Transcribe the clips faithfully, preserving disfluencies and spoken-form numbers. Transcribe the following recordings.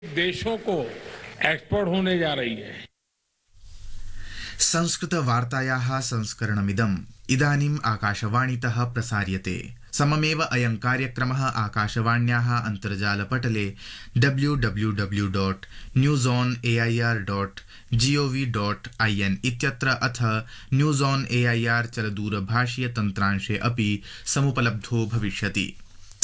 देशों को एक्सपोर्ट होने जा रही है। संस्कृत वार्तायाः संस्करणमिदम् इदानीम् आकाशवाणीतः प्रसार्यते। सममेव अयं कार्यक्रमः आकाशवाण्याः अन्तर्जालपटले W W W dot news on A I R dot G O V dot I N इत्यत्र अथ news on A I R चलदूरभाषीय तन्त्रांशे अपि समुपलब्धो भविष्यति।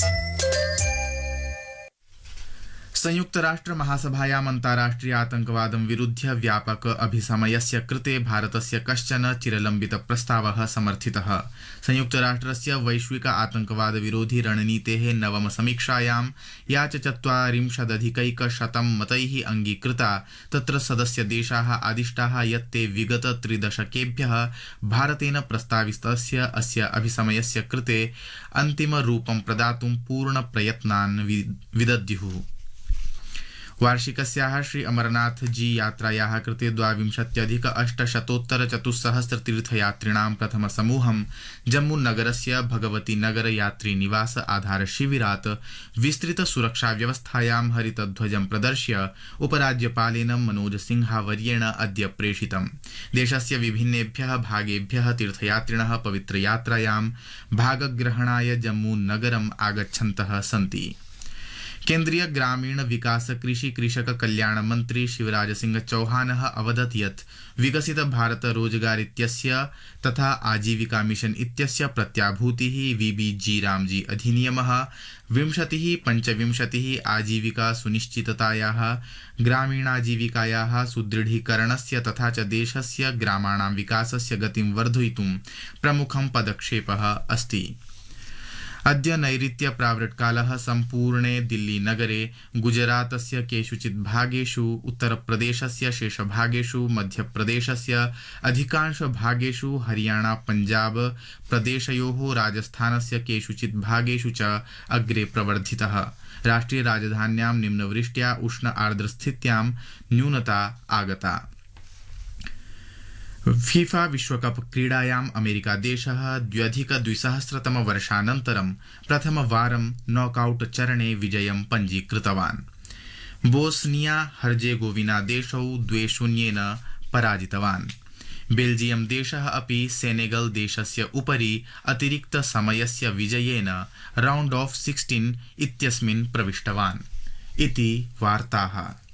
संयुक्त राष्ट्र महासभायाम् अन्ताराष्ट्रिय आतंकवादं विरुध्य व्यापक अभिसमयस्य कृते भारतस्य कश्चन चिरलम्बित प्रस्तावः समर्थितः। संयुक्त राष्ट्रस्य वैश्विक आतंकवाद विरोधी रणनीतेः नवम समीक्षायां या च चत्वारिंशदधिकैकशतं मतैः अङ्गीकृता, तत्र सदस्य देशाः आदिष्टाः यत् ते विगत त्रिदशकेभ्यः भारतेन प्रस्तावितस्य अस्य अभिसमयस्य कृते अन्तिमरूपं प्रदातुं पूर्णप्रयत्नान् विदद्युः। वार्षिकस्याः श्री अमरनाथ जी यात्रायाः कृते द्वाविंशत्यधिक अष्टशतोत्तर चतुस्सहस्र तीर्थयात्रिणां प्रथमसमूहं जम्मूनगरस्य भगवती नगर यात्री निवास आधार शिविरात् विस्तृत सुरक्षा व्यवस्थायां हरितध्वजं प्रदर्श्य उपराज्यपालेन मनोज सिंहावर्येण अद्य प्रेषितम्। देशस्य विभिन्नेभ्यः भागेभ्यः तीर्थयात्रिणः पवित्रयात्रायां भागग्रहणाय जम्मूनगरम् आगच्छन्तः सन्ति। केन्द्रीय ग्रामीण विकास कृषि कृषक कल्याण मंत्री शिवराज सिंह चौहान अवदत् यत् विकसित भारत रोजगार इत्यस्य तथा आजीविका मिशन इत्यस्य प्रत्याभूतिः वीबी जी रामजी अधिनियमः विंशतिः पञ्चविंशतिः आजीविका सुनिश्चिततायाः ग्रामीणाजीविकायाः सुदृढीकरणस्य तथा च देशस्य ग्रामाणां विकासस्य गतिं वर्धयितुं प्रमुखं पदक्षेपः अस्ति। अद्य नैऋत्य प्रावृट्कालः सम्पूर्णे दिल्ली नगरे गुजरातस्य केषुचित् भागेषु, उत्तरप्रदेशस्य शेषभागेषु, मध्यप्रदेशस्य अधिकांश भागेषु, हरियाणा पंजाब प्रदेशयोः, राजस्थानस्य केषुचित् भागेषु च अग्रे प्रवर्धितः। राष्ट्रिय राजधान्यां निम्नवृष्ट्या उष्ण आर्द्रस्थित्यां न्यूनता आगता। फीफा विश्वकप क्रीडायाम् अमेरिका देशः द्व्यधिकद्विसहस्रतम वर्षानन्तरं प्रथमवारं नॉकआउट चरणे विजयं पञ्जीकृतवान्। बोस्निया हर्जेगोविना देशौ द्वे शून्येन पराजितवान्। बेल्जियम देशः अपि सेनेगल देशस्य उपरि अतिरिक्त समयस्य विजयेन राउंड ऑफ सिक्सटीन इत्यस्मिन् प्रविष्टवान्। इति वार्ताः।